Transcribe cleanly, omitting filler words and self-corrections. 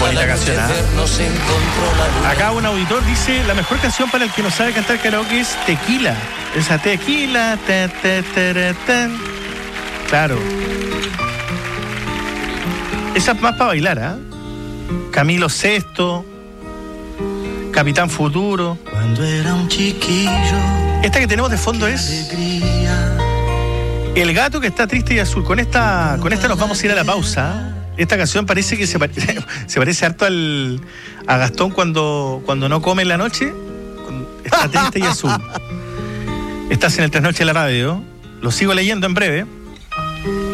Bonita canción, Acá un auditor dice: la mejor canción para el que no sabe cantar karaoke es Tequila. Esa Tequila. Claro. Esa es más para bailar, ¿ah? Camilo Sesto, Capitán Futuro. Cuando era un chiquillo. Esta que tenemos de fondo es El gato que está triste y azul. Con esta nos vamos a ir a la pausa. Esta canción parece que se parece harto a Gastón cuando no come en la noche. Está triste y azul. Estás en el Trasnoche de la Radio. Lo sigo leyendo en breve.